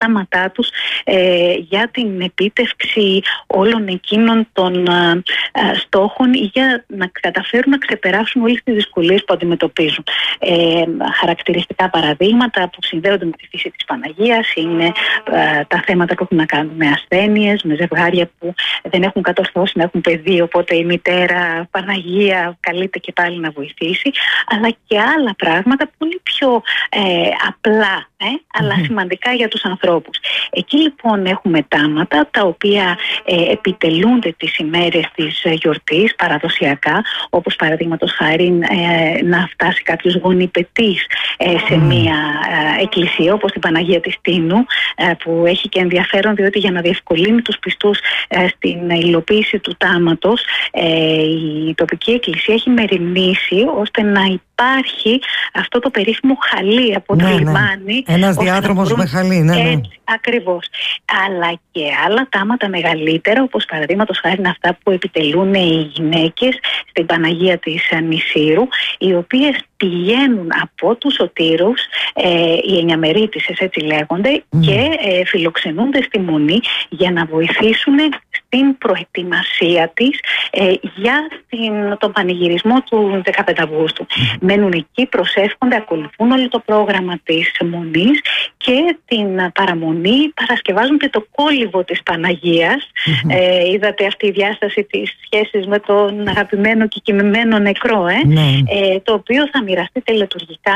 οράματά τους για την επίτευξη όλων εκείνων των στόχων ή για να καταφέρουν να ξεπεράσουν όλες τις δυσκολίες που αντιμετωπίζουν. Χαρακτηριστικά παραδείγματα που συνδέονται με τη φύση της Παναγίας είναι τα θέματα που έχουν να κάνουν με ασθένειες, με ζευγάρια που δεν έχουν κατορθώσει να έχουν παιδί, οπότε η μητέρα Παναγία καλείται και πάλι να βοηθήσει, αλλά και άλλα πράγματα πολύ πιο απλά, αλλά σημαντικά για τους ανθρώπους. Εκεί λοιπόν έχουμε τάματα τα οποία επιτελούνται τις ημέρες της γιορτής παραδοσιακά, όπως παραδείγματος χάρη να φτάσει κάποιος γονιπετής σε μια εκκλησία όπως την Παναγία της Τίνου, που έχει και ενδιαφέρον διότι για να διευκολύνει τους πιστούς στην υλοποίηση του τάματος, η τοπική εκκλησία έχει μεριμνήσει ώστε να υπάρχει αυτό το περίφημο χαλί από το λιμάνι. Ένας διάδρομος με χαλί, έτσι, ακριβώς. Αλλά και άλλα τάματα μεγαλύτερα, όπως παραδείγματος χάρη αυτά που επιτελούν οι γυναίκες στην Παναγία της Νησίρου, οι οποίες πηγαίνουν από τους σωτήρους, οι εννιαμερίτισσες έτσι λέγονται, και φιλοξενούνται στη Μονή για να βοηθήσουν στην προετοιμασία της για τον πανηγυρισμό του 15 Αυγούστου. Μένουν εκεί, προσεύχονται, ακολουθούν όλο το πρόγραμμα της Μονής και την παραμονή παρασκευάζουν και το κόλυβο της Παναγίας. Είδατε αυτή η διάσταση της σχέσης με τον αγαπημένο και κοιμημένο νεκρό, το οποίο θα μοιραστεί τελετουργικά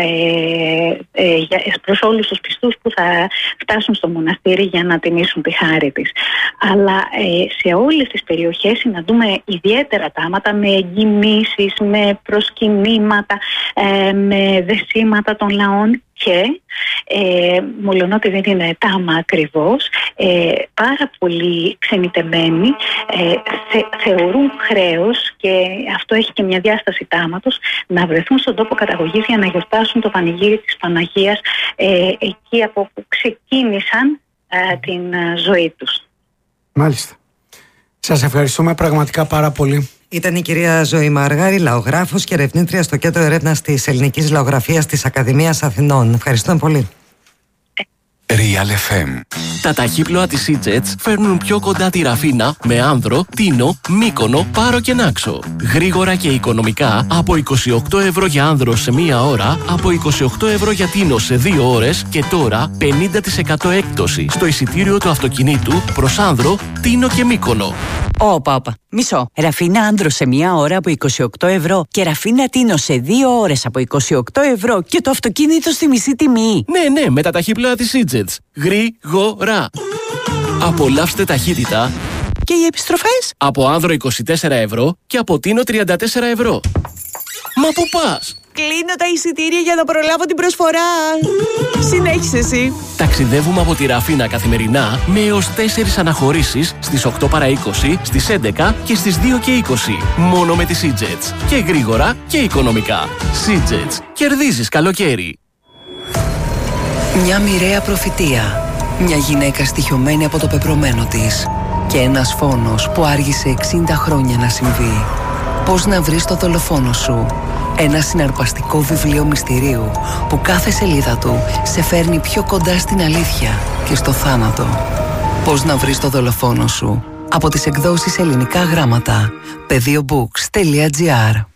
προς όλους τους πιστούς που θα φτάσουν στο μοναστήρι για να τιμήσουν τη χάρη της. Αλλά σε όλες τις περιοχές συναντούμε ιδιαίτερα τάματα με εγκυμήσεις, με προσκυνήματα, με δεσίματα των λαών και μολονότι δεν είναι τάμα ακριβώς, πάρα πολλοί ξενιτεμένοι θεωρούν χρέος, και αυτό έχει και μια διάσταση τάματος, να βρεθούν στον τόπο καταγωγής για να γιορτάσουν το πανηγύρι της Παναγίας εκεί από όπου ξεκίνησαν την ζωή τους. Μάλιστα. Σας ευχαριστούμε πραγματικά πάρα πολύ. Ήταν η κυρία Ζωή Μαργάρη, λαογράφος και ερευνήτρια στο Κέντρο Ερεύνας της Ελληνικής Λαογραφίας της Ακαδημίας Αθηνών. Ευχαριστούμε πολύ. Real FM. Τα ταχύπλοα της EasyJet φέρνουν πιο κοντά τη Ραφίνα με Άνδρο, Τίνο, Μύκονο, Πάρο και Νάξο. Γρήγορα και οικονομικά από 28 ευρώ για Άνδρο σε μία ώρα, από 28 ευρώ για Τίνο σε 2 ώρες και τώρα 50% έκπτωση στο εισιτήριο του αυτοκινήτου προς Άνδρο, Τίνο και Μύκονο. Όπα. Μισό. Ραφίνα Άνδρο σε μία ώρα από 28 ευρώ και Ραφίνα Τίνο σε 2 ώρες από 28 ευρώ και το αυτοκίνητο στη μισή τιμή. Ναι, με τα ταχύπλοα της EasyJet. Γρήγορα. Απολαύστε ταχύτητα. Και οι επιστροφές? Από Άνδρο 24 ευρώ και από Τίνο 34 ευρώ. Μα πού πας? Κλείνω τα εισιτήρια για να προλάβω την προσφορά. Συνέχισε εσύ. Ταξιδεύουμε από τη Ραφίνα καθημερινά με έως 4 αναχωρήσεις στις 8 παρά 20, στις 11 και στις 2 και 20. Μόνο με τις EasyJet. Και γρήγορα και οικονομικά. EasyJet. Κερδίζεις καλοκαίρι. Μια μοιραία προφητεία. Μια γυναίκα στοιχειωμένη από το πεπρωμένο της. Και ένας φόνος που άργησε 60 χρόνια να συμβεί. Πώς να βρεις το δολοφόνο σου. Ένα συναρπαστικό βιβλίο μυστηρίου που κάθε σελίδα του σε φέρνει πιο κοντά στην αλήθεια και στο θάνατο. Πώς να βρεις το δολοφόνο σου. Από τις εκδόσεις Ελληνικά Γράμματα. Πεδίobooks.gr.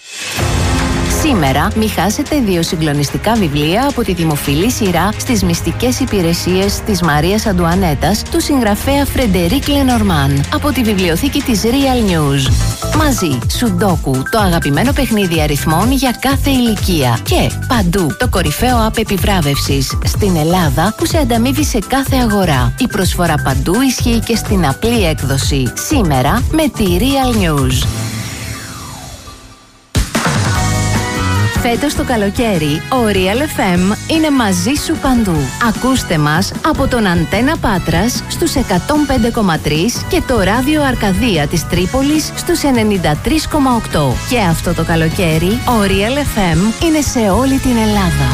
Σήμερα μη χάσετε 2 συγκλονιστικά βιβλία από τη δημοφιλή σειρά στις μυστικές υπηρεσίες της Μαρίας Αντουανέτας του συγγραφέα Φρεντερίκ Λενορμάν από τη βιβλιοθήκη της Real News. Μαζί, Σουντόκου, το αγαπημένο παιχνίδι αριθμών για κάθε ηλικία. Και παντού, το κορυφαίο app επιβράβευσης στην Ελλάδα που σε ανταμείβει σε κάθε αγορά. Η προσφορά παντού ισχύει και στην απλή έκδοση. Σήμερα με τη Real News. Φέτος το καλοκαίρι, ο Real FM είναι μαζί σου παντού. Ακούστε μας από τον Αντένα Πάτρας στους 105,3 και το ράδιο Αρκαδία της Τρίπολης στους 93,8. Και αυτό το καλοκαίρι, ο Real FM είναι σε όλη την Ελλάδα.